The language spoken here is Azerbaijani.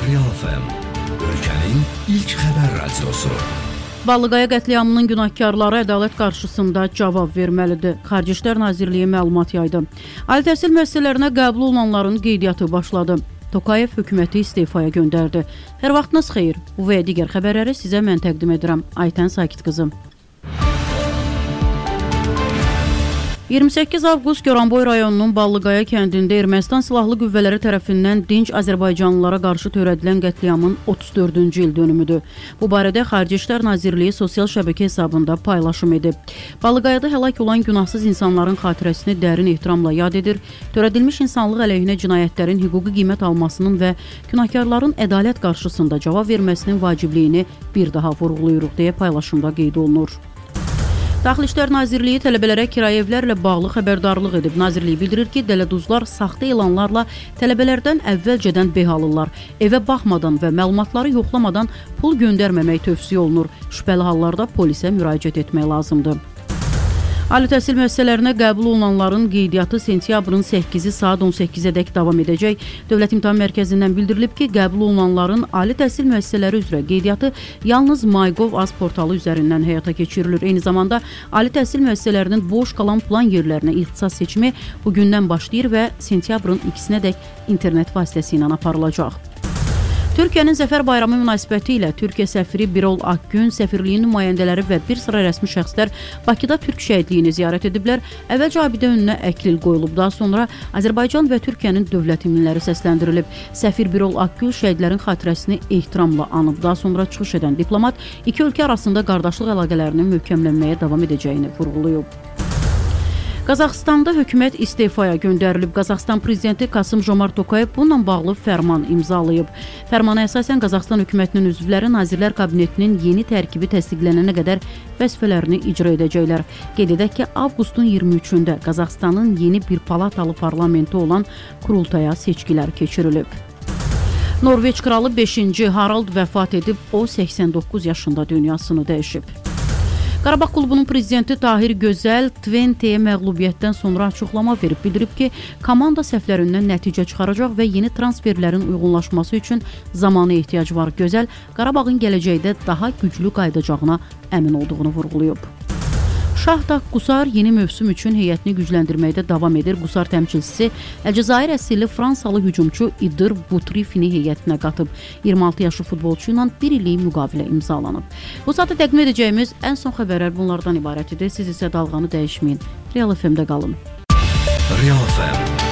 Real FM, ölkənin ilk xəbər radiosu. Ballıqaya qətliamının günahkarları ədalət qarşısında cavab verməlidir. Xarici İşlər Nazirliyi məlumat yaydı. Ali təhsil müəssisələrinə qəbul olunanların qeydiyyatı başladı. Tokayev hökuməti istefaya göndərdi. Hər vaxtınız xeyir. Bu və digər xəbərləri sizə mən təqdim edirəm. Aytən Sakit qızım. 28 avqust Goranboy rayonunun Ballıqaya kəndində Ermənistan silahlı qüvvələri tərəfindən dinc Azərbaycanlılara qarşı törədilən qətliamın 34-cü il dönümüdür. Bu barədə Xarici İşlər Nazirliyi sosial şəbəkə hesabında paylaşım edib. Ballıqayada həlak olan günahsız insanların xatirəsini dərin ehtiramla yad edir, törədilmiş insanlıq əleyhinə cinayətlərin hüquqi qiymət almasının və günahkarların ədalət qarşısında cavab verməsinin vacibliyini bir daha vurğulayırıq deyə paylaşımda qeyd olunur. Daxili İşlər Nazirliyi tələbələrə kirayə evlərlə bağlı xəbərdarlıq edib. Nazirliyi bildirir ki, dələduzlar saxta elanlarla tələbələrdən əvvəlcədən beh alırlar. Evə baxmadan və məlumatları yoxlamadan pul göndərməmək tövsiyə olunur. Şübhəli hallarda polisə müraciət etmək lazımdır. Ali təhsil müəssisələrinə qəbul olunanların qeydiyyatı sentyabrın 8-i saat 18-ədək davam edəcək. Dövlət İmtahan Mərkəzindən bildirilib ki, qəbul olunanların ali təhsil müəssisələri üzrə qeydiyyatı yalnız MyGov.az portalı üzərindən həyata keçirilir. Eyni zamanda ali təhsil müəssisələrinin boş qalan plan yerlərinə ixtisas seçimi bugündən başlayır və sentyabrın 2-sinədək internet vasitəsilə aparılacaq. Türkiyənin Zəfər Bayramı münasibəti ilə Türkiyə səfiri Birol Akgün, səfirliyin nümayəndələri və bir sıra rəsmi şəxslər Bakıda Türk şəhidliyini ziyarət ediblər. Əvvəlcə abidə önünə əklil qoyulub, daha sonra Azərbaycan və Türkiyənin dövlət himnləri səsləndirilib. Səfir Birol Akgün şəhidlərin xatirəsini ehtiramla anıb. Daha sonra çıxış edən diplomat iki ölkə arasında qardaşlıq əlaqələrinin möhkəmlənməyə davam edəcəyini vurğulayıb. Qazaxıstanda hökumət istefaya göndərilib. Qazaxıstan prezidenti Kasım-Jomart Tokayev bununla bağlı fərman imzalayıb. Fərmana əsasən Qazaxıstan hökumətinin üzvləri Nazirlər Kabinetinin yeni tərkibi təsdiqlənənə qədər vəzifələrini icra edəcəklər. Qeyd edək ki, avqustun 23-də Qazaxıstanın yeni bir palatalı parlamenti olan Kurultaya seçkilər keçirilib. Norveç kralı 5-ci Harald vəfat edib, o 89 yaşında dünyasını dəyişib. Qarabağ klubunun prezidenti Tahir Gözəl Twente'yə məğlubiyyətdən sonra açıqlama verib, bildirib ki, komanda səhvlərindən nəticə çıxaracaq və yeni transferlərin uyğunlaşması üçün zamana ehtiyac var. Gözəl Qarabağın gələcəkdə daha güclü qayıdacağına əmin olduğunu vurğulayıb. Şahdağ Qusar yeni mövsüm üçün heyətini gücləndirməkdə davam edir. Qusar təmsilçisi Əlcəzair əsilli Fransalı hücumçu İdir Butrifini heyətinə qatıb. 26 yaşlı futbolçu ilə bir illik müqavilə imzalanıb. Bu saata təqdim edəcəyimiz ən son xəbərlər bunlardan ibarət idi. Siz isə dalğanı dəyişməyin. Real FM-də qalın. Real FM.